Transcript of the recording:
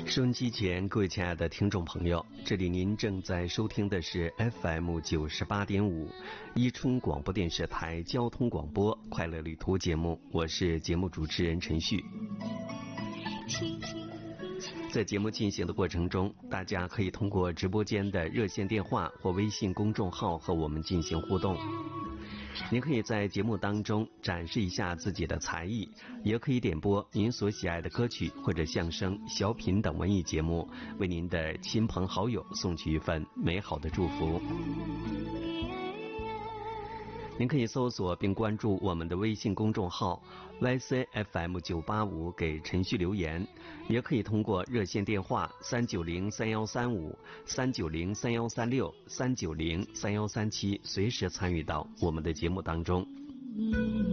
收音机前各位亲爱的听众朋友，这里您正在收听的是 FM 98.5伊春广播电视台交通广播快乐旅途节目，我是节目主持人陈旭。在节目进行的过程中，大家可以通过直播间的热线电话或微信公众号和我们进行互动。您可以在节目当中展示一下自己的才艺，也可以点播您所喜爱的歌曲或者相声、小品等文艺节目，为您的亲朋好友送去一份美好的祝福。您可以搜索并关注我们的微信公众号 YCFM985 给陈旭留言，也可以通过热线电话3903135、3903136、3903137随时参与到我们的节目当中。